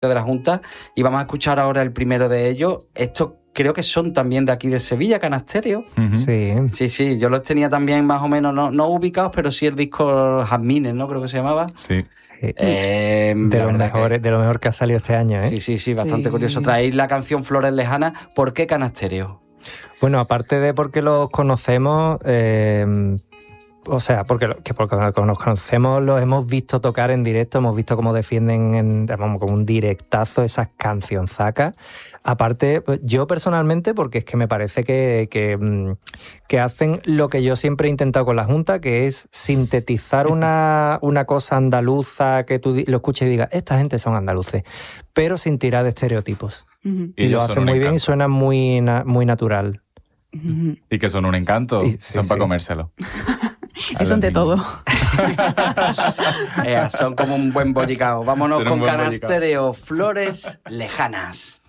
de la Junta, y vamos a escuchar ahora el primero de ellos. Estos creo que son también de aquí de Sevilla, Canastéreo. Uh-huh. Sí, yo los tenía también más o menos, no ubicados, pero sí el disco Jazmines, ¿no? Creo que se llamaba. Sí. De lo mejor que ha salido este año, ¿eh? Sí, bastante curioso. Traéis la canción Flores Lejanas. ¿Por qué Canastéreo? Bueno, aparte de porque los conocemos, porque nos conocemos, los hemos visto tocar en directo, hemos visto cómo defienden como un directazo esas cancionzacas. Aparte, yo personalmente, porque es que me parece que hacen lo que yo siempre he intentado con la Junta, que es sintetizar una cosa andaluza que tú lo escuches y digas, esta gente son andaluces, pero sin tirar de estereotipos. Uh-huh. Y lo hacen muy bien y suena muy natural. Uh-huh. Y que son un encanto, son para comérselo. Eso ante todo. Son como un buen bollicao. Vámonos con Canastéreo, Flores Lejanas.